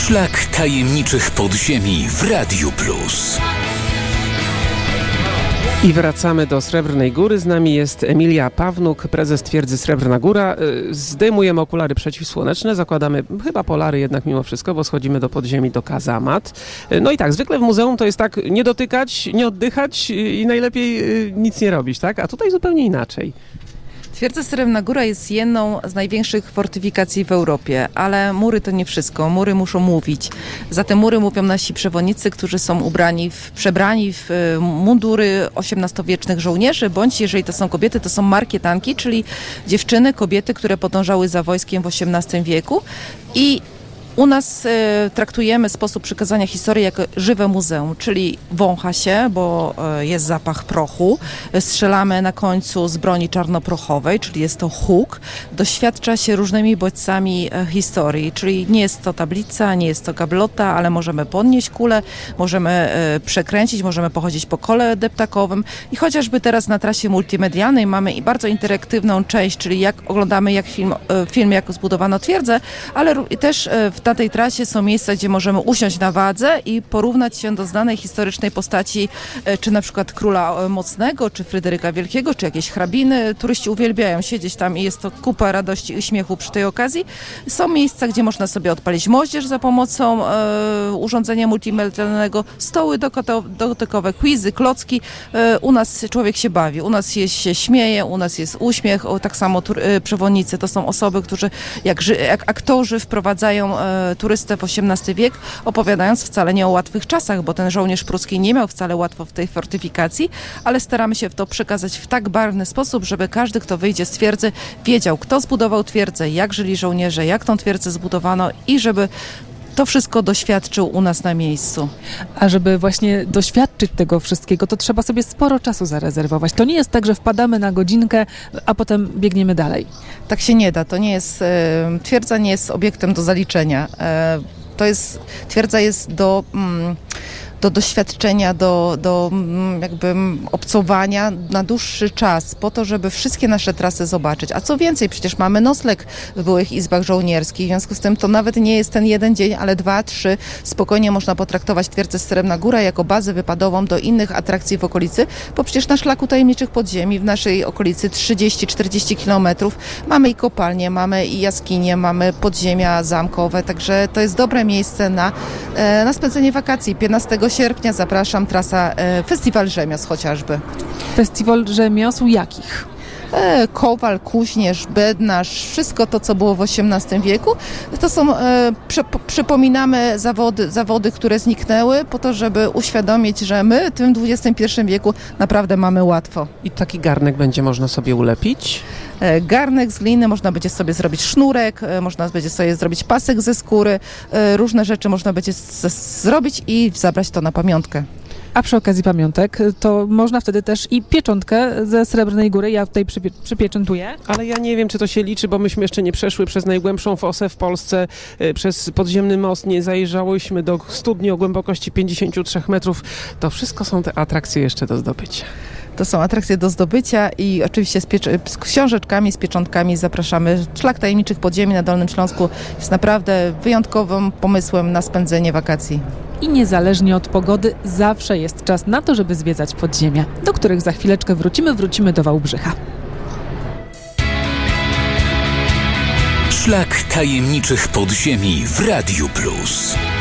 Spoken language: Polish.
Szlak tajemniczych podziemi w Radiu Plus. I wracamy do Srebrnej Góry. Z nami jest Emilia Pawnuk, prezes twierdzy Srebrna Góra. Zdejmujemy okulary przeciwsłoneczne, zakładamy chyba polary jednak mimo wszystko, bo schodzimy do podziemi, do kazamat. No i tak, zwykle w muzeum to jest tak, nie dotykać, nie oddychać i najlepiej nic nie robić, tak? A tutaj zupełnie inaczej. Twierdza Srebrna Góra jest jedną z największych fortyfikacji w Europie, ale mury to nie wszystko. Mury muszą mówić. Za te mury mówią nasi przewodnicy, którzy są przebrani w mundury XVIII-wiecznych żołnierzy, bądź jeżeli to są kobiety, to są markietanki, czyli dziewczyny, kobiety, które podążały za wojskiem w XVIII wieku. I u nas traktujemy sposób przekazania historii jako żywe muzeum, czyli wącha się, bo jest zapach prochu, strzelamy na końcu z broni czarnoprochowej, czyli jest to huk, doświadcza się różnymi bodźcami historii, czyli nie jest to tablica, nie jest to gablota, ale możemy podnieść kulę, możemy przekręcić, możemy pochodzić po kole deptakowym i chociażby teraz na trasie multimedialnej mamy bardzo interaktywną część, czyli jak oglądamy film jak zbudowano twierdzę, ale też na tej trasie są miejsca, gdzie możemy usiąść na wadze i porównać się do znanej historycznej postaci, czy na przykład Króla Mocnego, czy Fryderyka Wielkiego, czy jakieś hrabiny. Turyści uwielbiają siedzieć tam i jest to kupa radości i śmiechu przy tej okazji. Są miejsca, gdzie można sobie odpalić moździerz za pomocą urządzenia multimedialnego, stoły dotykowe, quizy, klocki. U nas człowiek się bawi, u nas się śmieje, u nas jest uśmiech. Tak samo przewodnicy to są osoby, którzy jak aktorzy wprowadzają turystę w XVIII wiek, opowiadając wcale nie o łatwych czasach, bo ten żołnierz pruski nie miał wcale łatwo w tej fortyfikacji, ale staramy się to przekazać w tak barwny sposób, żeby każdy, kto wyjdzie z twierdzy, wiedział, kto zbudował twierdzę, jak żyli żołnierze, jak tą twierdzę zbudowano i żeby to wszystko doświadczył u nas na miejscu. A żeby właśnie doświadczyć tego wszystkiego, to trzeba sobie sporo czasu zarezerwować. To nie jest tak, że wpadamy na godzinkę, a potem biegniemy dalej. Tak się nie da. To nie jest, twierdza nie jest obiektem do zaliczenia. Twierdza jest do doświadczenia, do jakby obcowania na dłuższy czas, po to, żeby wszystkie nasze trasy zobaczyć. A co więcej, przecież mamy nocleg w byłych izbach żołnierskich, w związku z tym to nawet nie jest ten jeden dzień, ale 2, 3. Spokojnie można potraktować twierdzę Srebrna Góra jako bazę wypadową do innych atrakcji w okolicy, bo przecież na szlaku tajemniczych podziemi w naszej okolicy 30-40 kilometrów mamy i kopalnie, mamy i jaskinie, mamy podziemia zamkowe, także to jest dobre miejsce na spędzenie wakacji. 15 sierpnia zapraszam, trasa Festiwal Rzemiosł chociażby. Festiwal rzemiosł jakich? Kowal, kuźnierz, bednarz, wszystko to, co było w XVIII wieku. To są, przypominamy zawody, które zniknęły, po to, żeby uświadomić, że my w tym XXI wieku naprawdę mamy łatwo. I taki garnek będzie można sobie ulepić? Garnek z gliny, można będzie sobie zrobić sznurek, można będzie sobie zrobić pasek ze skóry, różne rzeczy można będzie zrobić i zabrać to na pamiątkę. A przy okazji pamiątek, to można wtedy też i pieczątkę ze Srebrnej Góry, ja tutaj przypieczętuję. Ale ja nie wiem, czy to się liczy, bo myśmy jeszcze nie przeszły przez najgłębszą fosę w Polsce, przez podziemny most, nie zajrzałyśmy do studni o głębokości 53 metrów. To wszystko są te atrakcje jeszcze do zdobycia. To są atrakcje do zdobycia i oczywiście z książeczkami, z pieczątkami zapraszamy. Szlak tajemniczych podziemi na Dolnym Śląsku jest naprawdę wyjątkowym pomysłem na spędzenie wakacji. I niezależnie od pogody zawsze jest czas na to, żeby zwiedzać podziemia, do których za chwileczkę wrócimy do Wałbrzycha. Szlak tajemniczych podziemi w Radiu Plus.